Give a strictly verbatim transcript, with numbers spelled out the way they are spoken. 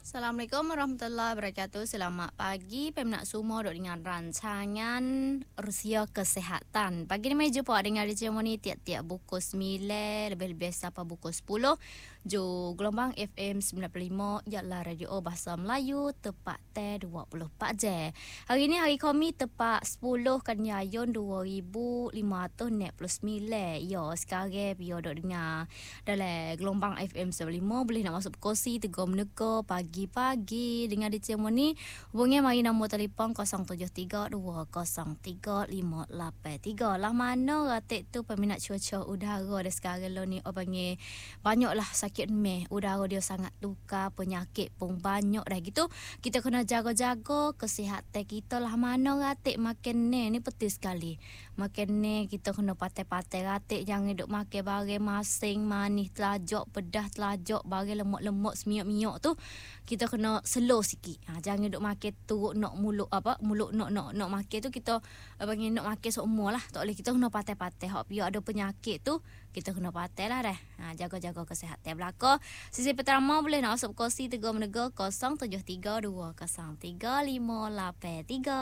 Assalamualaikum warahmatullahi wabarakatuh. Selamat pagi peminat semua duk dengan rancangan Rusia Kesihatan. Pagi ni mai jumpa dengan Radio Moni tiap-tiap pukul sembilan lebih-lebih sampai pukul sepuluh. Jo gelombang F M sembilan puluh lima ialah radio bahasa Melayu tepat teh dua puluh empat jam. Hari ni hari Khamis tepat sepuluh Kanyayun dua ribu lima ratus enam puluh sembilan. Yo sekarang biar duk dengar dalam gelombang F M sembilan puluh lima boleh nak masuk kursi tegur menega pagi-pagi dengan D J Moni. Hubungi mari nombor telefon kosong tujuh tiga dua kosong tiga lima lapan tiga. Lah mana ratik tu peminat cuaca udara dah sekarang lo ni. Oh panggil banyaklah sakit meh. Udara dia sangat luka, penyakit pun banyak dah gitu. Kita kena jaga-jaga kesihatan kita lah mana ratik makan ni. Ni penting sekali. Makan ni kita kena patai-patai ratik. Jangan duk makan barang masing, manis, telajak, pedas, telajak, barang lemak-lemak, semiak-miak tu. Kita kena slow sikit. Ha, jangan duk makan teruk nak mulut apa? Mulut nak nak nak makan tu kita panggil nak makan semua lah. Tak boleh, kita kena patai-patai. Hak biar ada penyakit tu kita kena patai lah dah. Ha, jaga-jaga kesihatan belaka. Sisi pertama boleh nak masuk kursi tegur menega kosong tujuh tiga dua kosong tiga lima lapan tiga.